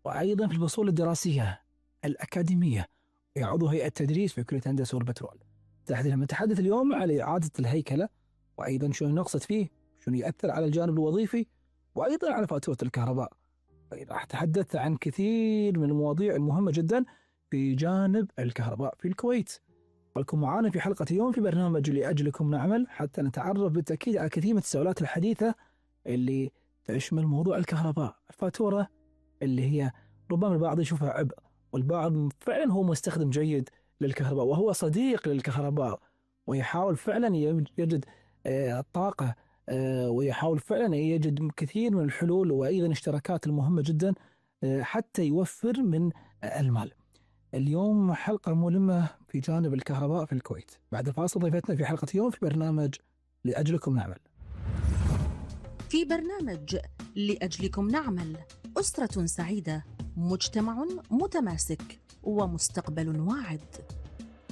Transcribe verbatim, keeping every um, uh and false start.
وأيضا في الفصول الدراسية الأكاديمية، يعضو هيئة التدريس في كلية الهندسة والبترول. نتحدث اليوم على إعادة الهيكلة، وأيضا شنو نقصد فيه، شنو يأثر على الجانب الوظيفي، وأيضا على فاتورة الكهرباء. راح أتحدث عن كثير من المواضيع المهمة جدا في جانب الكهرباء في الكويت. خلكم معانا في حلقة اليوم في برنامج لأجلكم نعمل، حتى نتعرف بالتأكيد على كثير من التساؤلات الحديثة اللي تشمل موضوع الكهرباء، الفاتورة اللي هي ربما البعض يشوفها عبء، والبعض فعلا هو مستخدم جيد للكهرباء وهو صديق للكهرباء، ويحاول فعلا يجد آه، الطاقة، آه، ويحاول فعلا يجد كثير من الحلول وأيضا اشتراكات المهمة جدا آه، حتى يوفر من آه، المال. اليوم حلقة ملمة في جانب الكهرباء في الكويت. بعد الفاصل ضيفتنا في حلقة اليوم في برنامج لأجلكم نعمل. في برنامج لأجلكم نعمل، أسرة سعيدة، مجتمع متماسك، ومستقبل واعد.